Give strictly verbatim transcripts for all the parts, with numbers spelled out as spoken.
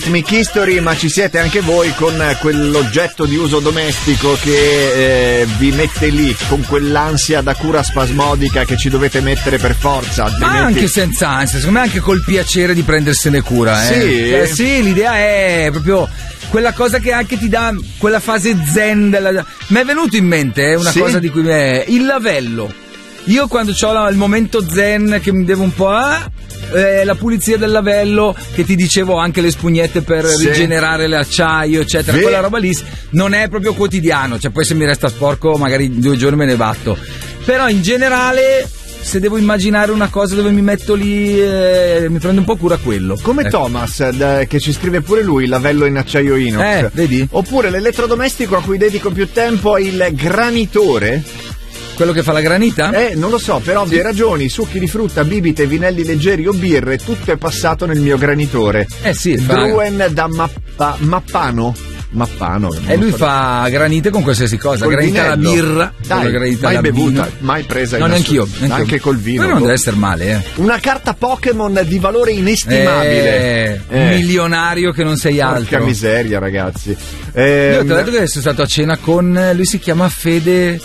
Mick History, ma ci siete anche voi con quell'oggetto di uso domestico che eh, vi mette lì con quell'ansia da cura spasmodica che ci dovete mettere per forza, altrimenti... Ma anche senza ansia, secondo me anche col piacere di prendersene cura, eh. Sì? Cioè, sì, l'idea è proprio quella cosa che anche ti dà quella fase zen della... Mi è venuto in mente eh, una sì? cosa di cui è il lavello. Io quando ho il momento zen che mi devo un po' a eh, la pulizia del lavello, che ti dicevo, anche le spugnette per sì. rigenerare l'acciaio eccetera, sì. quella roba lì non è proprio quotidiano, cioè poi se mi resta sporco magari in due giorni me ne batto, però in generale se devo immaginare una cosa dove mi metto lì eh, mi prendo un po' cura quello. Come ecco. Thomas, da, che ci scrive pure lui, lavello in acciaio inox. Eh, vedi? Oppure l'elettrodomestico a cui dedico più tempo è il granitore. Quello che fa la granita? Eh, non lo so, per ovvie sì. ragioni, succhi di frutta, bibite, vinelli leggeri o birre, tutto è passato nel mio granitore. Eh sì, Bruen da Mappa, Mappano. Mappano. E lui so. fa granite con qualsiasi cosa, col granita la birra, dai, granita mai la bevuta, vino. mai presa no, in neanch'io, assunto, neanch'io. Anche col vino. Però non deve essere male, eh. Una carta Pokémon di valore inestimabile. Eh, eh. Un milionario che non sei altro. Porca miseria, ragazzi. Eh, Io ti ho detto che sono stato a cena con, lui si chiama Fede...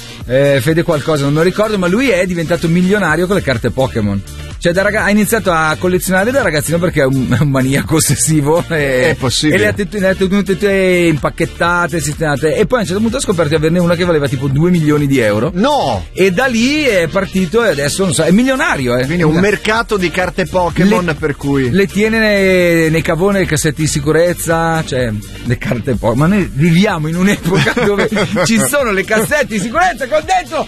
Eh, Fede qualcosa, non me lo ricordo, ma lui è diventato milionario con le carte Pokémon. Cioè da ragazzo ha iniziato a collezionare da ragazzino perché è un, è un maniaco ossessivo e, è possibile. E le ha tenute, le ha tenute tutte impacchettate, sistemate, e poi a un certo punto ha scoperto di averne una che valeva tipo due milioni di euro. No! E da lì è partito e adesso non so, è milionario, eh. Quindi è un mercato di carte Pokémon le, per cui le tiene nei, nei cavoni, nei cassetti di sicurezza, cioè le carte Pokémon. Ma noi viviamo in un'epoca dove ci sono le cassette di sicurezza con dentro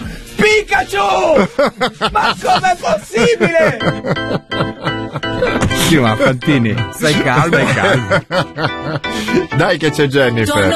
Pikachu! Ma com'è possibile? Sì, ma Fantini, stai calmo, stai calmo. Dai che c'è Jennifer.